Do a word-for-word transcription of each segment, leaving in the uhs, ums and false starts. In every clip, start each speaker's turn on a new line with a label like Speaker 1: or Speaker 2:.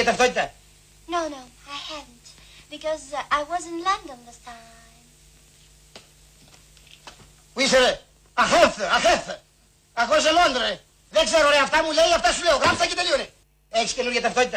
Speaker 1: για ταυτότητα?
Speaker 2: No, no, I haven't. Because uh, I was in London this time.
Speaker 1: Πού είσαι ρε? Αχέφε, αχέφε. Αχώ σε Λόντρα ρε. Δεν ξέρω ρε, αυτά μου λέει, αυτά σου λέω. Γράψα και τελείωνε. Έχεις καινούργια ταυτότητα?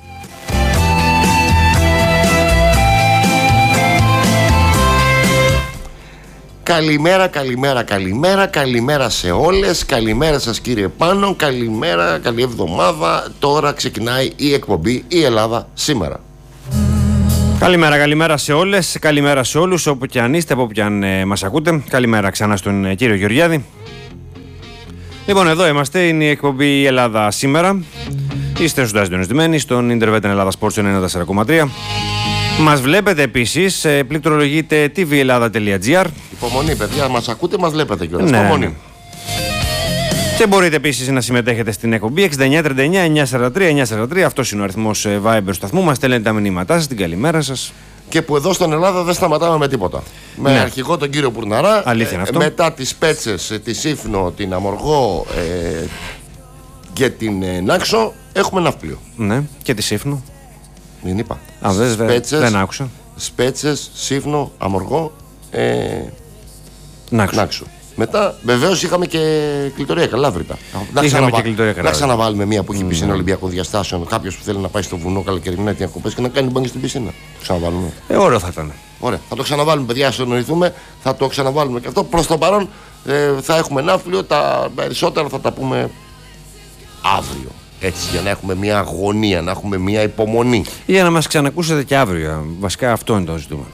Speaker 3: Καλημέρα, καλημέρα, καλημέρα, καλημέρα σε όλες. Καλημέρα σας κύριε Πάνο, καλημέρα, καλή εβδομάδα. Τώρα ξεκινάει η εκπομπή «Η Ελλάδα σήμερα».
Speaker 4: Καλημέρα, καλημέρα σε όλες, καλημέρα σε όλους, όπου και αν είστε, από όπου και αν ε, μας ακούτε. Καλημέρα ξανά στον ε, κύριο Γεωργιάδη. Λοιπόν, εδώ είμαστε, είναι η εκπομπή «Η Ελλάδα σήμερα». Είστε ζωντανά συντονισμένοι στον Ιντερβετ Ελλάδα Sports ενενήντα τέσσερα κόμμα τρία. Μας βλέπετε επίσης, πληκτρολογείτε τι βι Ελλάδα τελεία τζι άρ.
Speaker 3: Υπομονή παιδιά, μας ακούτε, μας βλέπετε κιόλας.
Speaker 4: Ναι,
Speaker 3: Υπομονή.
Speaker 4: ναι. Και μπορείτε επίσης να συμμετέχετε στην εκπομπή εξήντα εννιά τριάντα εννιά εννιακόσια σαράντα τρία εννιακόσια σαράντα τρία. Αυτός είναι ο αριθμός Viber του σταθμού. Μας στέλνετε τα μηνύματά σας, την καλημέρα σας.
Speaker 3: Και που εδώ στην Ελλάδα δεν σταματάμε με τίποτα. Με
Speaker 4: Ναι.
Speaker 3: αρχηγό τον κύριο Πουρναρά.
Speaker 4: Αλήθεια είναι αυτό.
Speaker 3: Μετά τις Πέτσες, τη Σύφνο, την Αμοργό ε, και την ε, Νάξο έχουμε ναύπλιο.
Speaker 4: Ναι, και τη Σύφνο.
Speaker 3: Δεν είπα.
Speaker 4: Α, δεν,
Speaker 3: Σπέτσες,
Speaker 4: δεν άκουσα.
Speaker 3: Σπέτσες, Σύφνο, Αμοργό, ε,
Speaker 4: Νάξο.
Speaker 3: Νάξο. Μετά βεβαίως είχαμε και κλειτορία Καλάβρητα.
Speaker 4: Είχαμε και κλειτορία
Speaker 3: Να
Speaker 4: Καλάβρητα.
Speaker 3: ξαναβάλουμε μία που έχει
Speaker 4: Mm.
Speaker 3: πισίνα Ολυμπιακών Διαστάσεων. Κάποιος που θέλει να πάει στο βουνό καλοκαιρινά διακοπές και να κάνει μπάνιο στην πισίνα. Το ξαναβάλουμε.
Speaker 4: Ε, ωραίο θα ήταν.
Speaker 3: Ωραία. Θα το ξαναβάλουμε, παιδιά, συνοηθούμε. Θα το ξαναβάλουμε και αυτό. Προς το παρόν ε, θα έχουμε ναύπλιο. Τα περισσότερα θα τα πούμε αύριο. Έτσι, για να έχουμε μια αγωνία, να έχουμε μια υπομονή.
Speaker 4: Για να μας ξανακούσετε και αύριο. Βασικά αυτό είναι το ζητούμενο.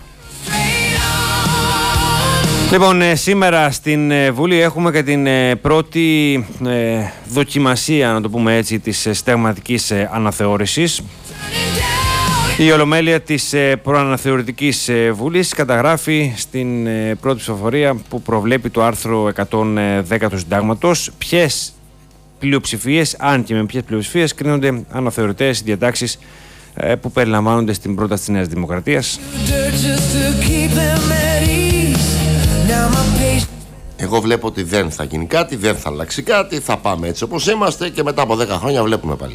Speaker 4: Λοιπόν, ε, σήμερα στην ε, Βουλή έχουμε και την ε, πρώτη ε, δοκιμασία, να το πούμε έτσι, της ε, στεγματικής ε, αναθεώρησης. Η Ολομέλεια της ε, προαναθεωρητικής ε, Βουλής καταγράφει στην ε, πρώτη ψηφοφορία που προβλέπει το άρθρο εκατόν δέκα του Συντάγματος ποιες πλειοψηφίες, αν και με ποιες πλειοψηφίες κρίνονται αναθεωρητές οι διατάξεις ε, που περιλαμβάνονται στην πρόταση της Νέας Δημοκρατίας.
Speaker 3: Εγώ βλέπω ότι δεν θα γίνει κάτι, δεν θα αλλάξει κάτι, θα πάμε έτσι όπως είμαστε και μετά από δέκα χρόνια βλέπουμε πάλι.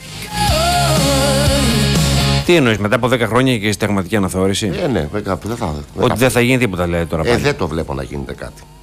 Speaker 4: Τι εννοείς, μετά από δέκα χρόνια και η στεγματική αναθεώρηση?
Speaker 3: Ε, ναι, δεν θα,
Speaker 4: Ότι δεν θα γίνει τίποτα, λέει τώρα
Speaker 3: ε,
Speaker 4: πάλι.
Speaker 3: δεν το βλέπω να γίνεται κάτι.